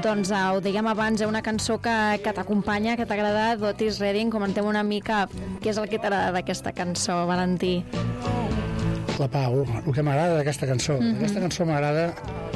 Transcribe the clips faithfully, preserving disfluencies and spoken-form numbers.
Doncs uh, ho dèiem abans, hi ha una cançó que, que t'acompanya, que t'ha agradat, Otis Redding. Comentem una mica què és el que t'agrada d'aquesta cançó, Valentí. La pau, el que m'agrada d'aquesta cançó. Mm-hmm. Aquesta cançó m'agrada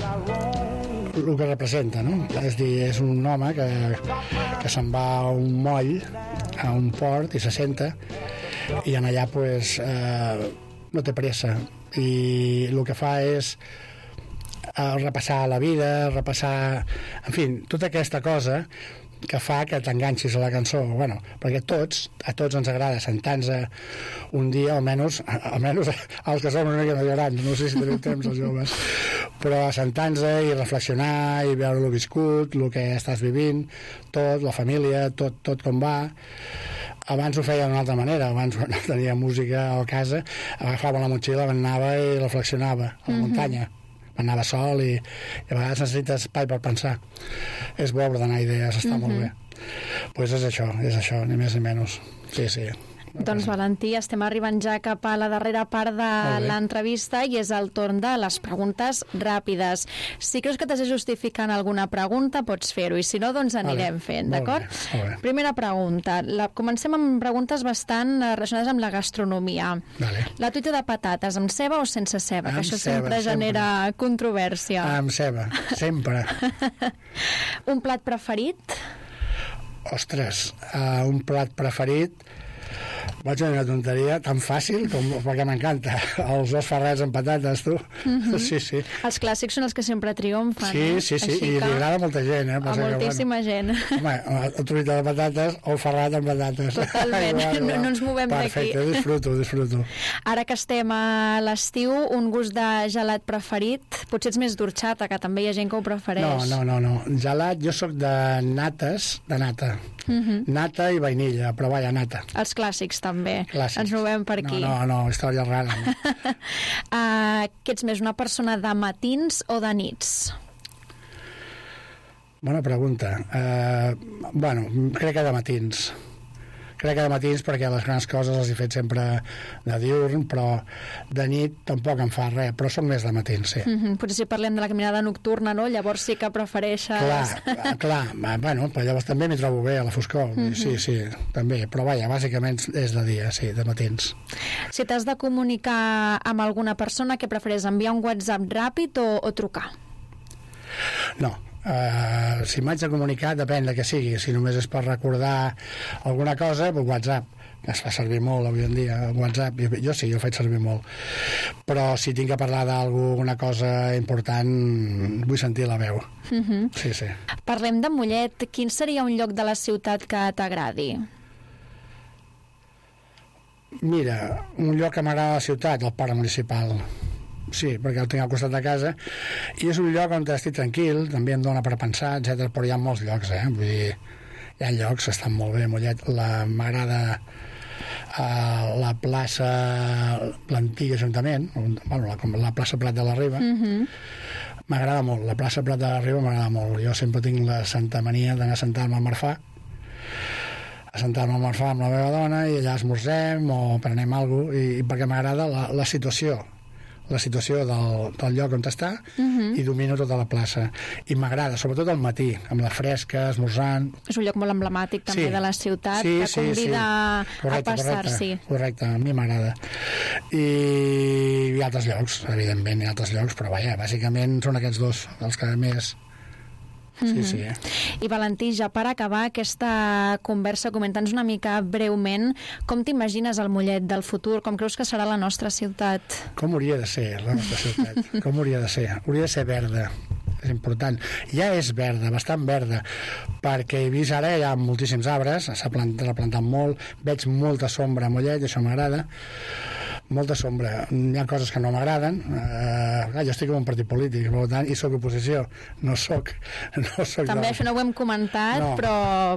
el que representa, no? És dir, és un home que, que se'n va a un moll, a un port, i se senta, i en allà pues, eh, no té pressa, i el que fa és eh, repassar la vida, repassar, en fi, tota aquesta cosa que fa que t'enganxis a la cançó, bueno, perquè tots, a tots ens agrada sentar-nos un dia, almenys, almenys els que som una mica més grans, no sé si tenim temps els joves, però sentar-nos i reflexionar i veure el viscut, el que estàs vivint, tot, la família, tot, tot com va. Abans ho feia d'una altra manera, abans quan tenia música a casa, agafava la motxilla, anava i reflexionava a la muntanya. Anava sol i, i a vegades necessites espai per pensar. És bo ordenar idees, està uh-huh. molt bé. Doncs pues és això, és això, ni més ni menys. Sí, sí. Doncs Valentí, estem arribant ja cap a la darrera part de l'entrevista i és el torn de les preguntes ràpides. Si creus que t'has de justificar en alguna pregunta, pots fer-ho, i si no, doncs anirem vale. fent, d'acord? Primera pregunta. La, comencem amb preguntes bastant relacionades amb la gastronomia. Vale. La truita de patates, amb ceba o sense ceba? Amb que això ceba, sempre genera sempre. controvèrsia. Amb ceba, sempre. Un plat preferit? Ostres, uh, un plat preferit... Vaig a dir una tonteria tan fàcil com perquè m'encanta els ous ferrats amb patates, tu. Mm-hmm. Sí, sí. Els clàssics són els que sempre triomfen, sí, eh? Sí, sí, Així i que... li agrada a molta gent, eh? A moltíssima que, gent. Home, el truita de patates, ou ferrat amb patates. Totalment, igual, igual. No, no ens movem d'aquí. Perfecte, disfruto, disfruto. Ara que estem a l'estiu, un gust de gelat preferit? Potser ets més d'orxata, que també hi ha gent que ho prefereix. No, no, no, no. Gelat, jo sóc de nates, de nata. Mm-hmm. Nata i vainilla, però vaja, nata. Els clàssics també. Clàssics. Ens movem per aquí. No, no, no, història rara. No. uh, què ets més, una persona de matins o de nits? Bona pregunta. Uh, bueno, crec que de matins. Crec que de matins perquè les grans coses les he fet sempre de diurn, però de nit tampoc em fa res, però soc més de matins, sí. Mm-hmm. Potser si parlem de la caminada nocturna, no? Llavors sí que prefereixes... Clar, clar, bueno, però llavors també m'hi trobo bé a la foscor, mm-hmm. sí, sí, també, però vaja, bàsicament és de dia, sí, de matins. Si t'has de comunicar amb alguna persona, què prefereix, enviar un WhatsApp ràpid o, o trucar? No, Uh, si m'haig de comunicar depèn de què sigui, si només és per recordar alguna cosa, pues WhatsApp, que es fa servir molt avui en dia, WhatsApp, jo, jo sí, jo ho faig servir molt, però si tinc que parlar d'alguna cosa important vull sentir la veu. Mm-hmm. Sí, sí. Parlem de Mollet, quin seria un lloc de la ciutat que t'agradi? Mira, un lloc que m'agrada a la ciutat, el parc municipal. Sí, perquè el tinc al costat de casa i és un lloc on estic tranquil, també em dona per pensar, etcètera. Però hi ha molts llocs, eh? Vull dir, hi ha llocs que estan molt bé. Mollet, la, m'agrada uh, la plaça, l'antic Ajuntament, bueno, la, com la plaça Prat de la Riba, mm-hmm. m'agrada molt, la plaça Prat de la Riba m'agrada molt. Jo sempre tinc la santa mania d'anar a sentar-me al Marfà, a sentar-me al Marfà amb la meva dona i allà esmorzem o prenem alguna cosa, i, i perquè m'agrada la, la situació la situació del, del lloc on està, uh-huh. i domino tota la plaça i m'agrada, sobretot al matí amb la fresca, esmorzant. És un lloc molt emblemàtic també sí. de la ciutat, sí, que sí, convida sí. Correcte, a passar-s'hi. Correcte, correcte, a mi m'agrada. I hi ha altres llocs, evidentment hi ha altres llocs, però vaja, bàsicament són aquests dos els que més... Sí, mm-hmm. sí. Eh? I Valentí, ja per acabar aquesta conversa, comenta'ns una mica breument com t'imagines el Mollet del futur, com creus que serà la nostra ciutat? Com hauria de ser la nostra ciutat? Com hauria de ser? Hauria de ser verda, és important. Ja és verda, bastant verda, perquè he vist ara, hi ha moltíssims arbres, s'ha plantat, plantat molt, veig molta sombra a Mollet, això m'agrada, molta sombra. Hi ha coses que no m'agraden, uh, jo estic en un partit polític, per tant, i soc oposició, no soc, no soc també de... això no ho hem comentat, no. però,